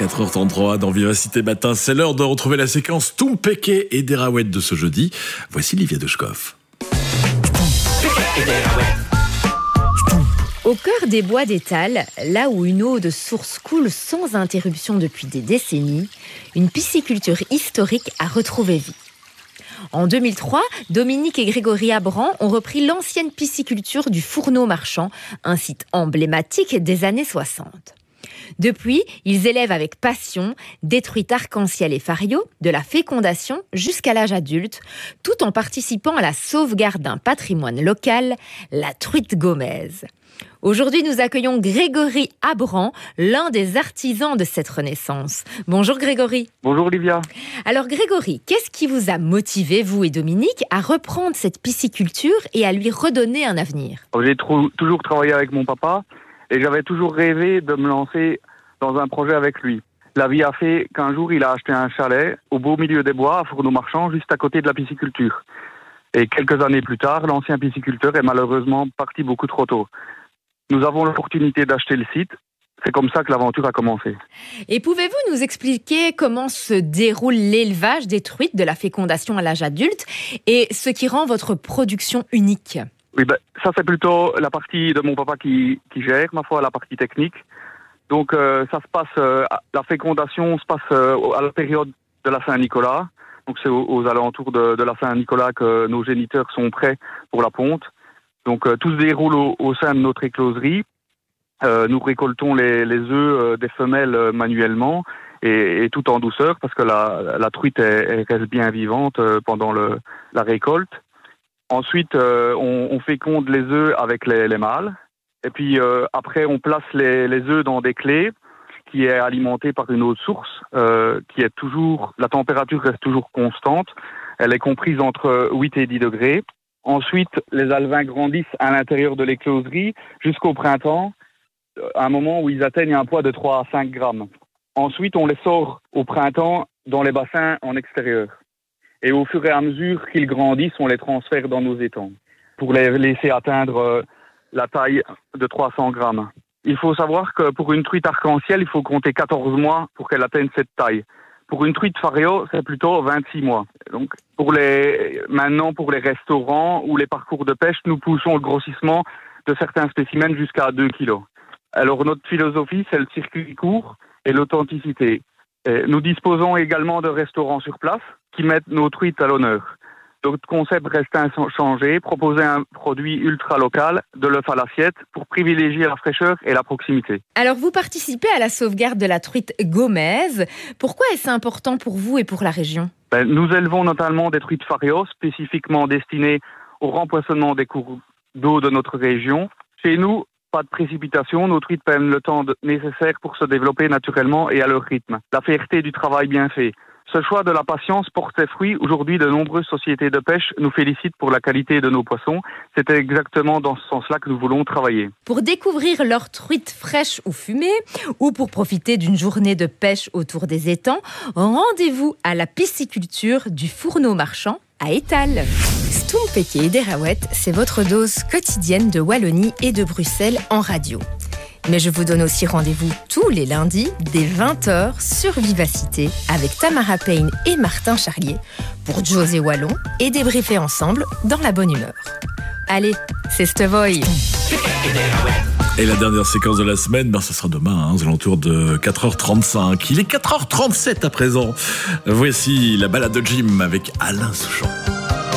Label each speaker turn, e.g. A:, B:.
A: 4h33 dans Vivacité Matin. C'est l'heure de retrouver la séquence Toumpeke et Derawet de ce jeudi. Voici Livia Dushkov.
B: Au cœur des bois d'Étal, là où une eau de source coule sans interruption depuis des décennies, une pisciculture historique a retrouvé vie. En 2003, Dominique et Grégory Abran ont repris l'ancienne pisciculture du Fourneau Marchand, un site emblématique des années 60. Depuis, ils élèvent avec passion des truites arc-en-ciel et fario, de la fécondation jusqu'à l'âge adulte, tout en participant à la sauvegarde d'un patrimoine local, la truite gaumaise. Aujourd'hui, nous accueillons Grégory Abran, l'un des artisans de cette renaissance. Bonjour Grégory.
C: Bonjour Olivia.
B: Alors Grégory, qu'est-ce qui vous a motivé, vous et Dominique, à reprendre cette pisciculture et à lui redonner un avenir ?
C: J'ai toujours travaillé avec mon papa et j'avais toujours rêvé de me lancer dans un projet avec lui. La vie a fait qu'un jour, il a acheté un chalet au beau milieu des bois, à Fourneau Marchand, juste à côté de la pisciculture. Et quelques années plus tard, l'ancien pisciculteur est malheureusement parti beaucoup trop tôt. Nous avons l'opportunité d'acheter le site. C'est comme ça que l'aventure a commencé. Et
B: pouvez-vous nous expliquer comment se déroule l'élevage des truites de la fécondation à l'âge adulte et ce qui rend votre production unique ?
C: Oui, ça c'est plutôt la partie de mon papa qui gère, ma foi, la partie technique. Donc ça se passe, la fécondation se passe à la période de la Saint-Nicolas. Donc c'est aux alentours de la Saint-Nicolas que nos géniteurs sont prêts pour la ponte. Donc tout se déroule au sein de notre écloserie. Nous récoltons les œufs des femelles manuellement et tout en douceur parce que la truite elle reste bien vivante pendant la récolte. Ensuite, on féconde les œufs avec les mâles. Et puis après, on place les œufs dans des clés qui est alimentée par une eau de source qui est toujours... La température reste toujours constante. Elle est comprise entre 8 et 10 degrés. Ensuite, les alevins grandissent à l'intérieur de l'écloserie jusqu'au printemps, à un moment où ils atteignent un poids de 3 à 5 grammes. Ensuite, on les sort au printemps dans les bassins en extérieur. Et au fur et à mesure qu'ils grandissent, on les transfère dans nos étangs pour les laisser atteindre la taille de 300 grammes. Il faut savoir que pour une truite arc-en-ciel, il faut compter 14 mois pour qu'elle atteigne cette taille. Pour une truite fario, c'est plutôt 26 mois. Donc, maintenant, pour les restaurants ou les parcours de pêche, nous poussons le grossissement de certains spécimens jusqu'à 2 kilos. Alors, notre philosophie, c'est le circuit court et l'authenticité. Nous disposons également de restaurants sur place qui mettent nos truites à l'honneur. Notre concept reste inchangé, proposer un produit ultra local, de l'œuf à l'assiette, pour privilégier la fraîcheur et la proximité.
B: Alors vous participez à la sauvegarde de la truite gaumaise. Pourquoi est-ce important pour vous et pour la région ?
C: Nous élevons notamment des truites fario, spécifiquement destinées au rempoisonnement des cours d'eau de notre région. Chez nous, pas de précipitation, nos truites prennent le temps nécessaire pour se développer naturellement et à leur rythme. La fierté du travail bien fait. Ce choix de la patience porte ses fruits. Aujourd'hui, de nombreuses sociétés de pêche nous félicitent pour la qualité de nos poissons. C'est exactement dans ce sens-là que nous voulons travailler.
B: Pour découvrir leurs truites fraîches ou fumées, ou pour profiter d'une journée de pêche autour des étangs, rendez-vous à la pisciculture du Fourneau Marchand à Étal. Toumpeke et Derawet, c'est votre dose quotidienne de Wallonie et de Bruxelles en radio. Mais je vous donne aussi rendez-vous tous les lundis dès 20h sur Vivacité avec Tamara Payne et Martin Charlier pour José Wallon et débriefer ensemble dans la bonne humeur. Allez, c'est Stevoy.
A: Et la dernière séquence de la semaine, ça sera demain, aux alentours de 4h35. Il est 4h37 à présent. Voici la balade de Jim avec Alain Souchon.